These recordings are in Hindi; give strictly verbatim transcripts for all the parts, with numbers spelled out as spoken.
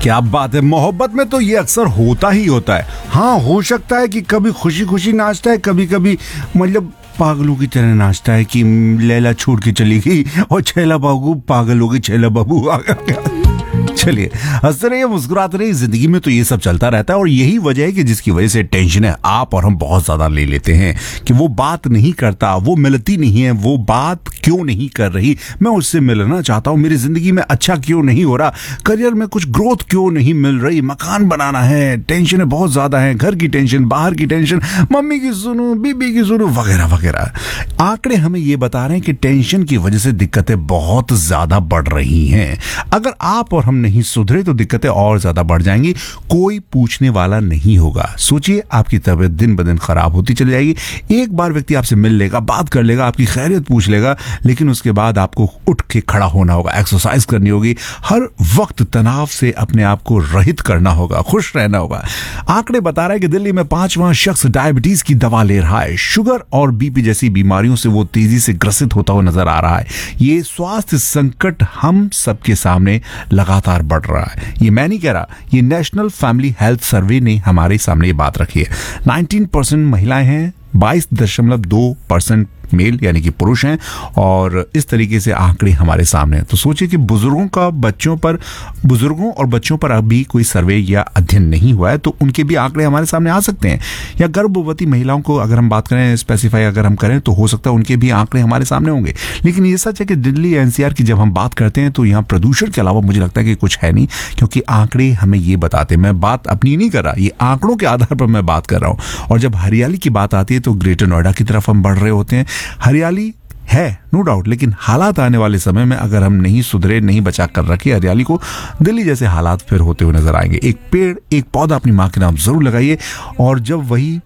क्या बात है, मोहब्बत में तो ये अक्सर होता ही होता है। हाँ, हो सकता है कि कभी खुशी खुशी नाचता है, कभी कभी मतलब पागलों की तरह नाचता है कि लैला छोड़ के चली गई और छैला बाबू पागल हो गई, छैला बाबू आ गया। चलिए, हंसते रहिए, मुस्कुराते रहिए, जिंदगी में तो ये सब चलता रहता है और यही वजह है कि जिसकी वजह से टेंशन है आप और हम बहुत ज्यादा ले लेते हैं कि वो बात नहीं करता, वो मिलती नहीं है, वो बात क्यों नहीं कर रही, मैं उससे मिलना चाहता हूं, मेरी जिंदगी में अच्छा क्यों नहीं हो रहा, करियर में कुछ ग्रोथ क्यों नहीं मिल रही, मकान बनाना है, टेंशन बहुत ज्यादा है, घर की टेंशन, बाहर की टेंशन, मम्मी की सुनू, बीबी की सुनू, वगैरह वगैरह। आंकड़े हमें ये बता रहे हैं कि टेंशन की वजह से दिक्कतें बहुत ज्यादा बढ़ रही हैं। अगर आप और हम नहीं सुधरे तो दिक्कतें और ज्यादा बढ़ जाएंगी, कोई पूछने वाला नहीं होगा। सोचिए, आपकी तबीयत दिन ब दिन खराब होती चली जाएगी। एक बार व्यक्ति आपसे मिल लेगा, बात कर लेगा, आपकी खैरियत पूछ लेगा, लेकिन उसके बाद आपको उठ के खड़ा होना होगा, एक्सरसाइज करनी होगी, हर वक्त तनाव से अपने आप को रहित करना होगा, खुश रहना होगा। आंकड़े बता रहे हैं कि दिल्ली में पांचवां शख्स डायबिटीज की दवा ले रहा है। शुगर और बीपी जैसी बीमारियों से वो तेजी से ग्रसित होता हुआ नजर आ रहा है। ये स्वास्थ्य संकट हम सबके सामने लगातार बढ़ रहा है। ये मैं नहीं कह रहा, ये नेशनल फैमिली हेल्थ सर्वे ने हमारे सामने ये बात रखी है। उन्नीस परसेंट महिलाएं हैं, बाईस दशमलव दो परसेंट मेल यानी कि पुरुष हैं, और इस तरीके से आंकड़े हमारे सामने हैं। तो सोचिए कि बुजुर्गों का बच्चों पर बुजुर्गों और बच्चों पर अभी कोई सर्वे या अध्ययन नहीं हुआ है, तो उनके भी आंकड़े हमारे सामने आ सकते हैं। या गर्भवती महिलाओं को अगर हम बात करें, स्पेसिफाई अगर हम करें, तो हो सकता है उनके भी आंकड़े हमारे सामने होंगे। लेकिन ये सच है कि दिल्ली एनसीआर की जब हम बात करते हैं तो यहाँ प्रदूषण के अलावा मुझे लगता है कि कुछ है नहीं, क्योंकि आंकड़े हमें ये बताते हैं। मैं बात अपनी नहीं कर रहा, ये आंकड़ों के आधार पर मैं बात कर रहा हूँ। और जब हरियाली की बात आती है तो ग्रेटर नोएडा की तरफ हम बढ़ रहे होते हैं। हरियाली है नो डाउट, लेकिन हालात आने वाले समय में अगर हम नहीं सुधरे, नहीं बचा कर रखे हरियाली को, दिल्ली जैसे हालात फिर होते हुए नजर आएंगे। एक पेड़, एक पौधा अपनी मां के नाम जरूर लगाइए, और जब वही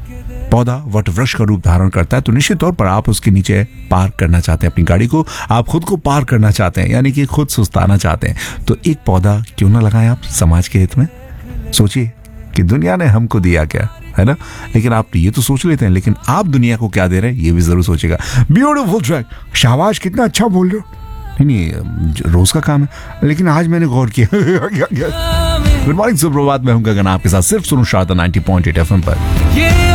पौधा वट वृक्ष का रूप धारण करता है तो निश्चित तौर पर आप उसके नीचे पार्क करना चाहते हैं अपनी गाड़ी को, आप खुद को पार्क करना चाहते हैं, यानी कि खुद सुस्ताना चाहते हैं, तो एक पौधा क्यों ना लगाएं आप समाज के हित में। सोचिए कि दुनिया ने हमको दिया क्या, है ना, लेकिन आप ये तो सोच लेते हैं, लेकिन आप दुनिया को क्या दे रहे हैं ये भी जरूर सोचेगा। ब्यूटीफुल ट्रैक, शाबाश, कितना अच्छा बोल रहे हो। नहीं नहीं, रोज का काम है, लेकिन आज मैंने गौर किया। गुड मॉर्निंग, सुप्रभात, मैं हूं गगन आपके साथ, सिर्फ सुनो Sharda ninety point eight FM पर।